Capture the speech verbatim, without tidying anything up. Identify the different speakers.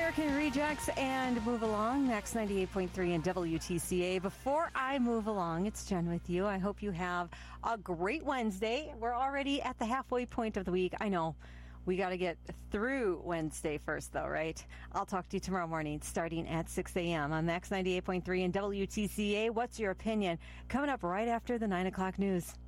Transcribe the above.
Speaker 1: American Rejects and Move Along, Max ninety-eight point three and W T C A. Before I move along, it's Jen with you. I hope you have a great Wednesday. We're already at the halfway point of the week. I know. We got to get through Wednesday first, though, right? I'll talk to you tomorrow morning starting at six a.m. on Max ninety-eight point three and W T C A. What's your opinion? Coming up right after the nine o'clock news.